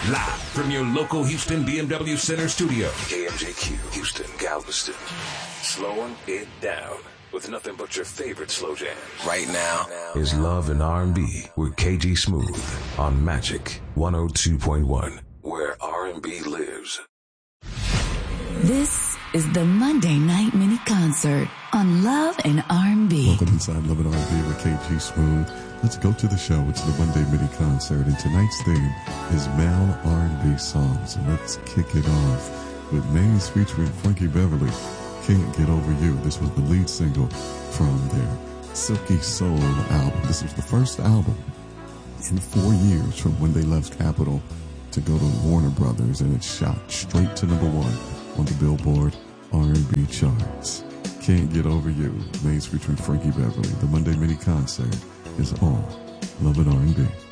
Live from your local Houston BMW Center studio. KMJQ, Houston, Galveston. Slowing it down with nothing but your favorite slow jams. Right now is Love and R&B with KG Smooth on Magic 102.1, where R&B lives. This is the Monday Night Mini Concert on Love and R&B. Welcome inside Love and R&B with KG Smooth. Let's go to the show. It's the Monday Mini Concert, and tonight's theme is male R&B songs. And let's kick it off with Maze featuring Frankie Beverly. Can't Get Over You. This was the lead single from their Silky Soul album. This was the first album in 4 years from when they left Capitol to go to Warner Brothers, and it shot straight to number 1 on the Billboard R&B charts. Can't Get Over You. Maze featuring Frankie Beverly. The Monday Mini Concert is on Love and R&B.